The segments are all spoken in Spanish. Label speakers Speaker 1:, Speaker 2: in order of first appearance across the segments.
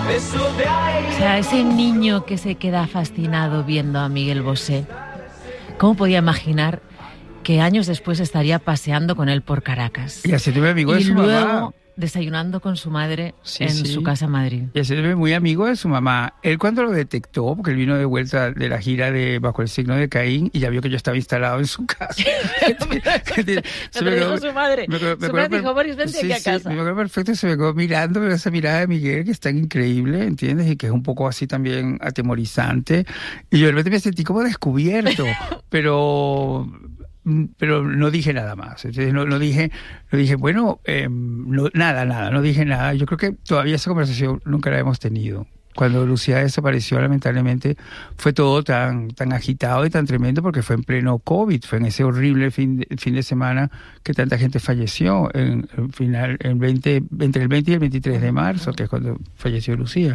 Speaker 1: O sea, ese niño que se queda fascinado viendo a Miguel Bosé, ¿cómo podía imaginar que años después estaría paseando con él por Caracas?
Speaker 2: Y así tuve amigo de su
Speaker 1: luego
Speaker 2: mamá.
Speaker 1: Desayunando con su madre su casa en Madrid.
Speaker 2: Y así tuve muy amigo de su mamá. Él cuando lo detectó, porque él vino de vuelta de la gira de Bajo el signo de Caín y ya vio que yo estaba instalado en su casa.
Speaker 1: Me dijo su madre. Su madre dijo, Boris, vente aquí a casa.
Speaker 2: Me acuerdo perfecto, se me quedó mirando con esa mirada de Miguel, que es tan increíble, ¿entiendes? Y que es un poco así también atemorizante. Y yo de repente me sentí como descubierto, pero no dije nada más. Entonces no dije, bueno, no dije nada. Yo creo que todavía esa conversación nunca la hemos tenido. Cuando Lucía desapareció, lamentablemente, fue todo tan agitado y tan tremendo porque fue en pleno COVID, fue en ese horrible fin de semana que tanta gente falleció, entre el 20 y el 23 de marzo, que es cuando falleció Lucía.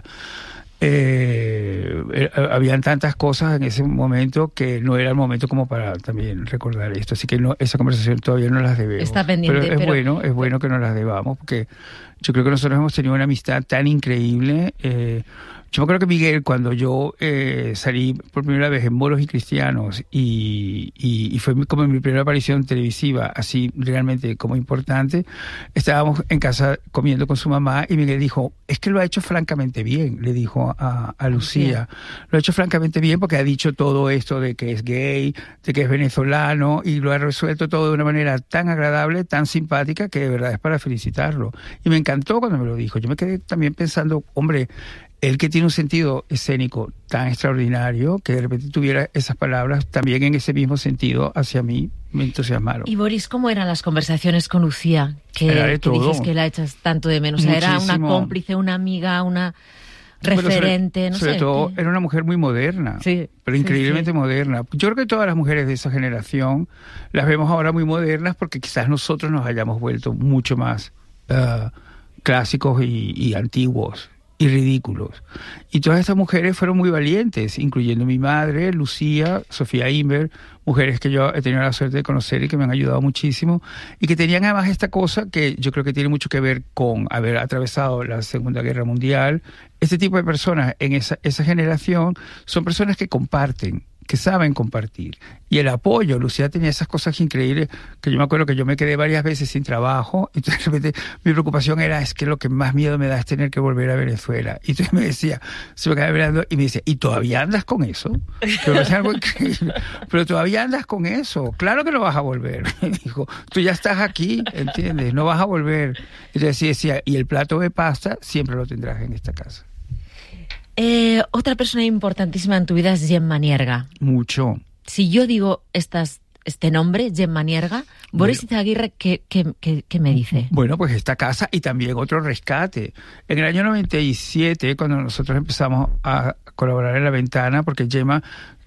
Speaker 2: Habían tantas cosas en ese momento que no era el momento como para también recordar esto, así que esa conversación todavía no las debemos.
Speaker 1: Está pendiente,
Speaker 2: pero es bueno que no las debamos, porque yo creo que nosotros hemos tenido una amistad tan increíble. Yo me acuerdo que Miguel, cuando yo salí por primera vez en Moros y Cristianos y fue como mi primera aparición televisiva, así realmente como importante, estábamos en casa comiendo con su mamá y Miguel dijo, es que lo ha hecho francamente bien, le dijo a Lucía. Lo ha hecho francamente bien porque ha dicho todo esto de que es gay, de que es venezolano y lo ha resuelto todo de una manera tan agradable, tan simpática, que de verdad es para felicitarlo. Y me encantó cuando me lo dijo. Yo me quedé también pensando, hombre, él que tiene un sentido escénico tan extraordinario, que de repente tuviera esas palabras también en ese mismo sentido hacia mí, me entusiasmaron.
Speaker 1: Y Boris, ¿cómo eran las conversaciones con Lucía? Que dices que la echas tanto de menos. O sea, era una cómplice, una amiga, una referente,
Speaker 2: sobre todo era una mujer muy moderna, pero increíblemente moderna. Yo creo que todas las mujeres de esa generación las vemos ahora muy modernas porque quizás nosotros nos hayamos vuelto mucho más clásicos y antiguos y ridículos. Y todas estas mujeres fueron muy valientes, incluyendo mi madre, Lucía, Sofía Inver, mujeres que yo he tenido la suerte de conocer y que me han ayudado muchísimo, y que tenían además esta cosa que yo creo que tiene mucho que ver con haber atravesado la Segunda Guerra Mundial. Este tipo de personas en esa generación son personas que comparten, que saben compartir. Y el apoyo, Lucía tenía esas cosas increíbles, que yo me acuerdo que yo me quedé varias veces sin trabajo, y de repente mi preocupación era, es que lo que más miedo me da es tener que volver a Venezuela. Y entonces me decía, se me quedaba mirando y me decía, ¿y todavía andas con eso? Pero es algo increíble. Pero todavía andas con eso, claro que no vas a volver. Me dijo, tú ya estás aquí, ¿entiendes? No vas a volver. Entonces decía, y el plato de pasta siempre lo tendrás en esta casa.
Speaker 1: Otra persona importantísima en tu vida es Gemma Nierga.
Speaker 2: Mucho.
Speaker 1: Si yo digo este nombre, Gemma Nierga, Boris Izaguirre, ¿qué me dice?
Speaker 2: Bueno, pues esta casa y también otro rescate. En el año 97, cuando nosotros empezamos a colaborar en La Ventana, porque Gemma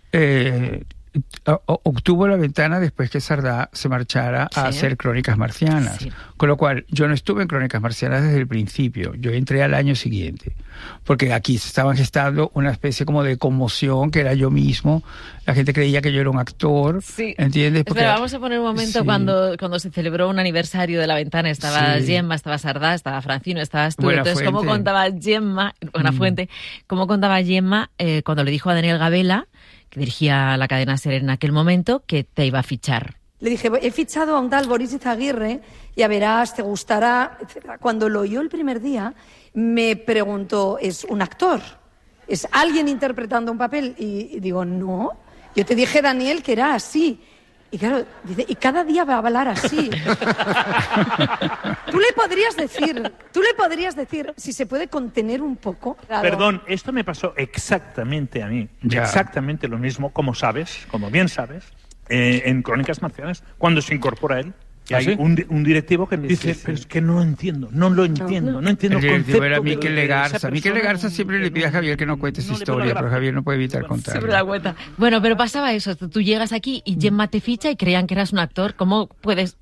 Speaker 2: obtuvo La Ventana después que Sardá se marchara a hacer Crónicas Marcianas. Sí. Con lo cual, yo no estuve en Crónicas Marcianas desde el principio. Yo entré al año siguiente. Porque aquí se estaban gestando una especie como de conmoción, que era yo mismo. La gente creía que yo era un actor. Sí. ¿Entiendes?
Speaker 1: Porque, espera, vamos a poner un momento cuando se celebró un aniversario de La Ventana. Estaba Gemma, estaba Sardá, estaba Francino, estabas tú. Entonces, ¿cómo contaba Gemma, Buenafuente, cómo contaba Gemma cuando le dijo a Daniel Gabela, que dirigía la cadena SER en aquel momento, que te iba a fichar?
Speaker 3: Le dije, he fichado a un tal Boris Izaguirre, ya verás, te gustará, etc. Cuando lo oyó el primer día, me preguntó, ¿es un actor? ¿Es alguien interpretando un papel? Y digo, no, yo te dije, Daniel, que era así. Y claro, dice, y cada día va a hablar así. Tú le podrías decir, si se puede contener un poco.
Speaker 4: Claro. Perdón, esto me pasó exactamente a mí. Exactamente lo mismo, como bien sabes, en Crónicas Marcianas, cuando se incorpora él. Y hay un directivo que me dice, pero es que no lo entiendo el concepto.
Speaker 2: Era Miquel Legarza. Miquel Legarza siempre le pide a Javier que no cuente esa historia, pero Javier no puede evitar contarla.
Speaker 1: Siempre la cuenta. Bueno, pero pasaba eso, tú llegas aquí y Gemma te ficha y creían que eras un actor, ¿cómo puedes...? No.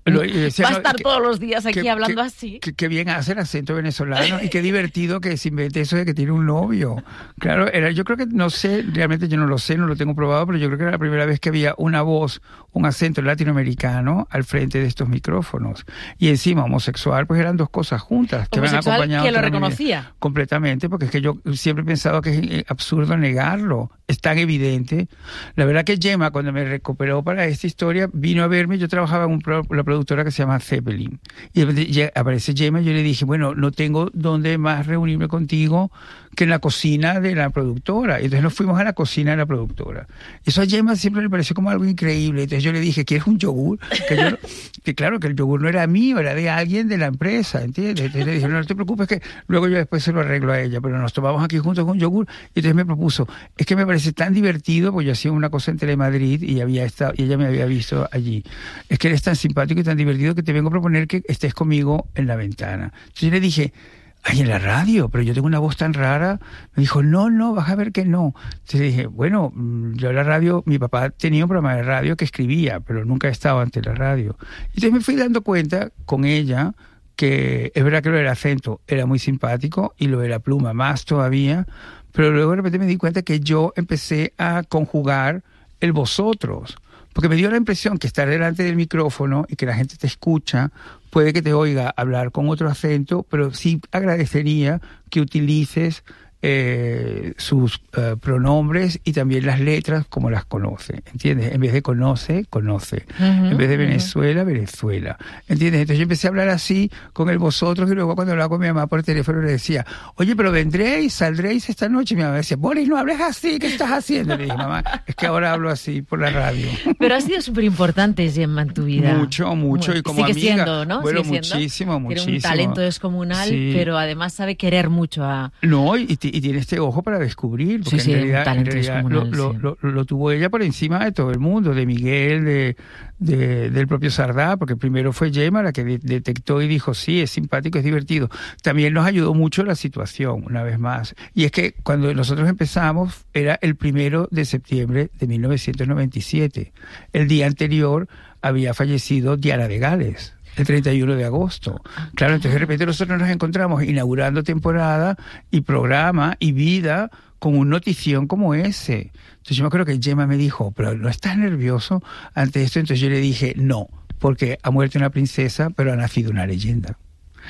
Speaker 1: va a estar todos los días aquí hablando así.
Speaker 2: Qué bien hace el acento venezolano y qué divertido que se invente eso de que tiene un novio. Claro, yo creo que, no sé, realmente yo no lo sé, no lo tengo probado, pero yo creo que era la primera vez que había una voz, un acento latinoamericano al frente de estos micrófonos. Y encima homosexual, pues eran dos cosas juntas que me han acompañado.
Speaker 1: Que lo reconocía.
Speaker 2: Completamente, porque es que yo siempre he pensado que es absurdo negarlo. Es tan evidente. La verdad que Gemma, cuando me recuperó para esta historia, vino a verme. Yo trabajaba en la productora que se llama Zeppelin. Y aparece Gemma y yo le dije, bueno, no tengo dónde más reunirme contigo que en la cocina de la productora. Y entonces nos fuimos a la cocina de la productora. Eso a Gemma siempre le pareció como algo increíble. Entonces yo le dije, ¿quieres un yogur? Que claro, que el yogur no era mío, era de alguien de la empresa, ¿entiendes? Entonces le dije, no te preocupes, que luego yo después se lo arreglo a ella, pero nos tomamos aquí juntos con yogur. Y entonces me propuso, es que me parece tan divertido, pues yo hacía una cosa en Telemadrid y ella me había visto allí. Es que eres tan simpático y tan divertido que te vengo a proponer que estés conmigo en la ventana. Entonces yo le dije, ay, en la radio, pero yo tengo una voz tan rara. Me dijo, no, vas a ver que no. Entonces dije, bueno, yo la radio, mi papá tenía un programa de radio que escribía, pero nunca he estado ante la radio. Y entonces me fui dando cuenta con ella que es verdad que lo del acento era muy simpático y lo de la pluma más todavía, pero luego de repente me di cuenta que yo empecé a conjugar el vosotros, porque me dio la impresión que estar delante del micrófono y que la gente te escucha, puede que te oiga hablar con otro acento, pero sí agradecería que utilices sus pronombres y también las letras como las conoce, ¿entiendes? En vez de conoce. En vez de Venezuela, Venezuela, ¿entiendes? Entonces yo empecé a hablar así con el vosotros y luego cuando hablaba con mi mamá por teléfono le decía, oye, pero saldréis esta noche. Y mi mamá decía, Boris, no hables así, ¿qué estás haciendo? Le dije, mamá, es que ahora hablo así por la radio.
Speaker 1: Pero ha sido súper importante, Gemma, en tu vida.
Speaker 2: Mucho, y como
Speaker 1: sigue
Speaker 2: amiga.
Speaker 1: Siendo, ¿no?
Speaker 2: Bueno,
Speaker 1: sigue
Speaker 2: muchísimo.
Speaker 1: Tiene un talento descomunal,
Speaker 2: sí.
Speaker 1: Pero además sabe querer mucho a...
Speaker 2: No, y tiene este ojo para descubrir, porque
Speaker 1: sí,
Speaker 2: en realidad lo tuvo ella por encima de todo el mundo, de Miguel, del propio Sardá, porque primero fue Gemma la que detectó y dijo, sí, es simpático, es divertido. También nos ayudó mucho la situación, una vez más. Y es que cuando nosotros empezamos, era el 1 de septiembre de 1997. El día anterior había fallecido Diana de Gales, el 31 de agosto. Claro, entonces de repente nosotros nos encontramos inaugurando temporada y programa y vida con un notición como ese. Entonces yo me acuerdo que Gemma me dijo, pero ¿no estás nervioso ante esto? Entonces yo le dije, no, porque ha muerto una princesa, pero ha nacido una leyenda.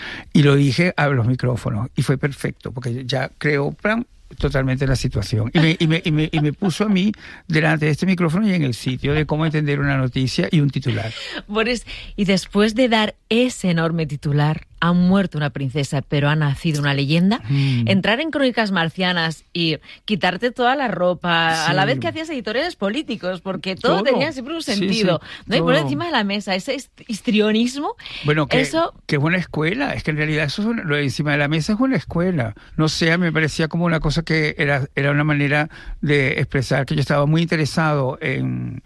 Speaker 2: Y lo dije a los micrófonos y fue perfecto, porque ya creo totalmente la situación. Y me puso a mí delante de este micrófono y en el sitio de cómo entender una noticia y un titular.
Speaker 1: Boris, y después de dar ese enorme titular, ha muerto una princesa, pero ha nacido una leyenda, entrar en Crónicas Marcianas y quitarte toda la ropa, sí. A la vez que hacías editoriales políticos, porque todo tenía siempre un sentido. Sí, ¿no? Y poner encima de la mesa ese histrionismo.
Speaker 2: Bueno, que es buena escuela. Es que en realidad eso lo de encima de la mesa es buena escuela. No sé, me parecía como una cosa que era una manera de expresar que yo estaba muy interesado en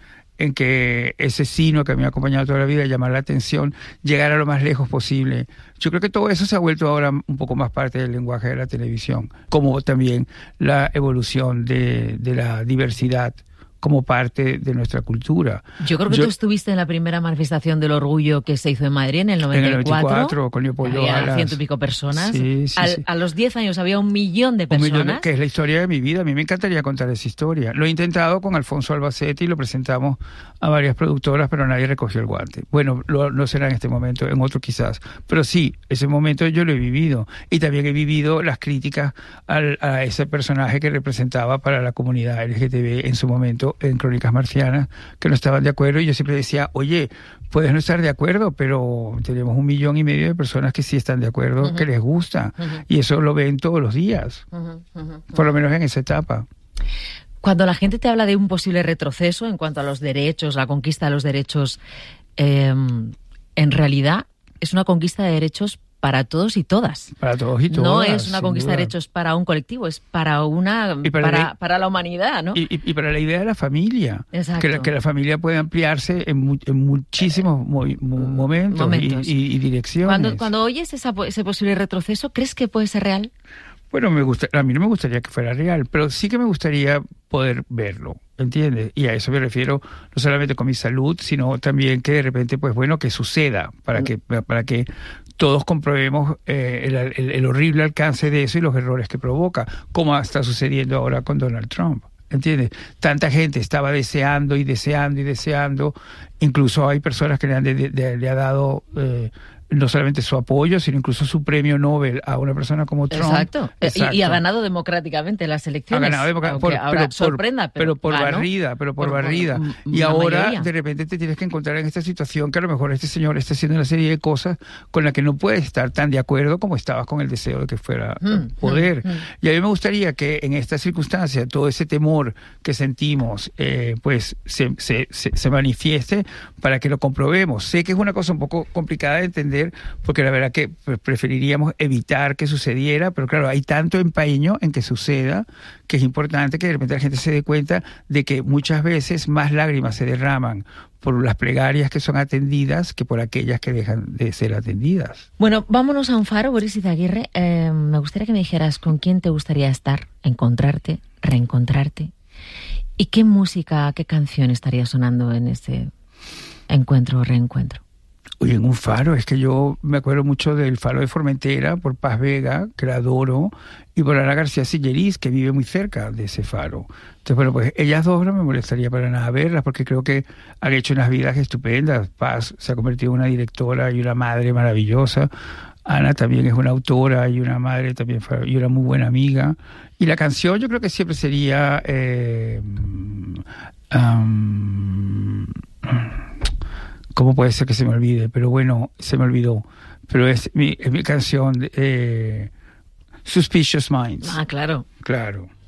Speaker 2: que ese sino que me ha acompañado toda la vida, llamar la atención, llegar a lo más lejos posible. Yo creo que todo eso se ha vuelto ahora un poco más parte del lenguaje de la televisión, como también la evolución de la diversidad como parte de nuestra cultura.
Speaker 1: Yo creo que tú estuviste en la primera manifestación del orgullo que se hizo en Madrid en el 94.
Speaker 2: En el 94, con Leopoldo Alas.
Speaker 1: Había 100 y pico personas.
Speaker 2: Sí.
Speaker 1: A los 10 años había 1 millón de personas.
Speaker 2: 1 millón, que es la historia de mi vida. A mí me encantaría contar esa historia. Lo he intentado con Alfonso Albacete y lo presentamos a varias productoras, pero nadie recogió el guante. Bueno, no será en este momento, en otro quizás. Pero sí, ese momento yo lo he vivido. Y también he vivido las críticas a ese personaje que representaba para la comunidad LGTB en su momento en Crónicas Marcianas, que no estaban de acuerdo, y yo siempre decía, oye, puedes no estar de acuerdo, pero tenemos 1,5 millones de personas que sí están de acuerdo, que les gusta, y eso lo ven todos los días, por lo menos en esa etapa.
Speaker 1: Cuando la gente te habla de un posible retroceso en cuanto a los derechos, la conquista de los derechos, en realidad es una conquista de derechos para todos y todas.
Speaker 2: Para todos y todas.
Speaker 1: No es una conquista de derechos para un colectivo, es para para la humanidad, ¿no?
Speaker 2: Y para la idea de la familia.
Speaker 1: Exacto.
Speaker 2: Que la familia puede ampliarse en muchísimos momentos. Y direcciones.
Speaker 1: Cuando oyes ese posible retroceso, ¿crees que puede ser real?
Speaker 2: Bueno, a mí no me gustaría que fuera real, pero sí que me gustaría poder verlo, ¿entiendes? Y a eso me refiero no solamente con mi salud, sino también que de repente, pues bueno, que suceda, para que todos comprobemos el horrible alcance de eso y los errores que provoca, como está sucediendo ahora con Donald Trump. ¿Entiendes? Tanta gente estaba deseando y deseando y deseando, incluso hay personas que le ha dado no solamente su apoyo, sino incluso su premio Nobel a una persona como Trump.
Speaker 1: Exacto. Y ha ganado democráticamente las elecciones.
Speaker 2: Ha ganado
Speaker 1: democráticamente.
Speaker 2: Pero por barrida. Y ahora, mayoría. De repente, te tienes que encontrar en esta situación que a lo mejor este señor está haciendo una serie de cosas con las que no puedes estar tan de acuerdo como estabas con el deseo de que fuera poder. Y a mí me gustaría que en esta circunstancia todo ese temor que sentimos pues se manifieste para que lo comprobemos. Sé que es una cosa un poco complicada de entender, porque la verdad que preferiríamos evitar que sucediera, pero claro, hay tanto empeño en que suceda que es importante que de repente la gente se dé cuenta de que muchas veces más lágrimas se derraman por las plegarias que son atendidas que por aquellas que dejan de ser atendidas.
Speaker 1: Bueno, vámonos a un faro, Boris Izaguirre. Me gustaría que me dijeras con quién te gustaría estar, encontrarte, reencontrarte, y qué música, qué canción estaría sonando en ese encuentro o reencuentro.
Speaker 2: Oye, en un faro, es que yo me acuerdo mucho del Faro de Formentera, por Paz Vega, que la adoro, y por Ana García Silleris, que vive muy cerca de ese faro. Entonces, bueno, pues ellas dos no me molestaría para nada verlas, porque creo que han hecho unas vidas estupendas. Paz se ha convertido en una directora y una madre maravillosa. Ana también es una autora y una madre también, y una muy buena amiga. Y la canción yo creo que siempre sería... ¿Cómo puede ser que se me olvide? Pero bueno, se me olvidó. Pero es mi canción, Suspicious Minds.
Speaker 1: Ah, claro.
Speaker 2: Claro.